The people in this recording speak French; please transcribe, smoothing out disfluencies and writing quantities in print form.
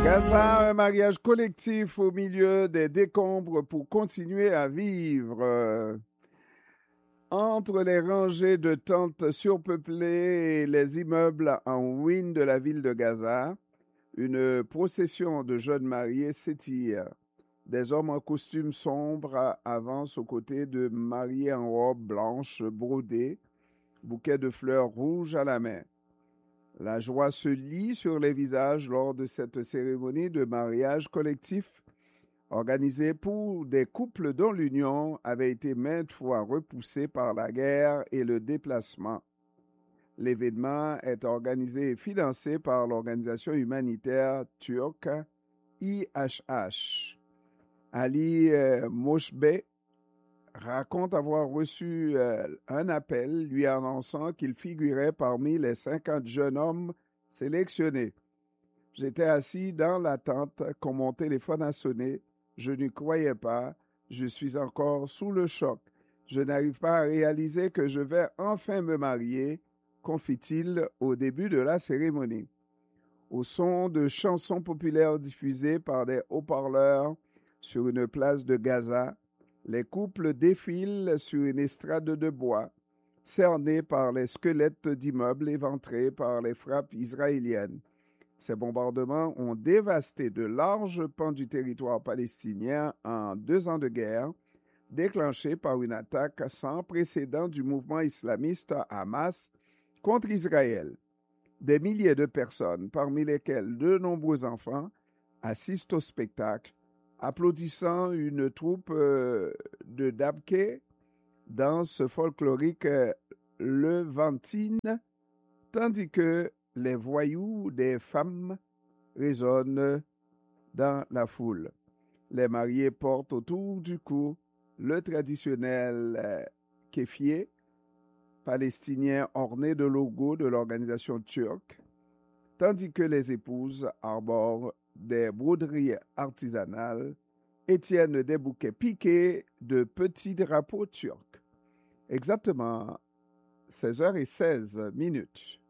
Gaza, un mariage collectif au milieu des décombres pour continuer à vivre. Entre les rangées de tentes surpeuplées et les immeubles en ruine de la ville de Gaza, une procession de jeunes mariés s'étire. Des hommes en costume sombre avancent aux côtés de mariés en robe blanche brodée, bouquet de fleurs rouges à la main. La joie se lit sur les visages lors de cette cérémonie de mariage collectif organisée pour des couples dont l'union avait été maintes fois repoussée par la guerre et le déplacement. L'événement est organisé et financé par l'organisation humanitaire turque IHH. Ali Moshbe raconte avoir reçu un appel lui annonçant qu'il figurait parmi les 50 jeunes hommes sélectionnés. J'étais assis dans la tente quand mon téléphone a sonné. Je n'y croyais pas. Je suis encore sous le choc. Je n'arrive pas à réaliser que je vais enfin me marier, confie-t-il au début de la cérémonie. Au son de chansons populaires diffusées par des haut-parleurs sur une place de Gaza, les couples défilent sur une estrade de bois, cernés par les squelettes d'immeubles éventrés par les frappes israéliennes. Ces bombardements ont dévasté de larges pans du territoire palestinien en 2 ans de guerre, déclenchée par une attaque sans précédent du mouvement islamiste Hamas contre Israël. Des milliers de personnes, parmi lesquelles de nombreux enfants, assistent au spectacle, applaudissant une troupe de dabke, danse folklorique levantine, tandis que les voyous des femmes résonnent dans la foule. Les mariés portent autour du cou le traditionnel kéfier palestinien orné de logos de l'organisation turque, tandis que les épouses arborent des broderies artisanales et tiennent des bouquets piqués de petits drapeaux turcs. Exactement 16h16.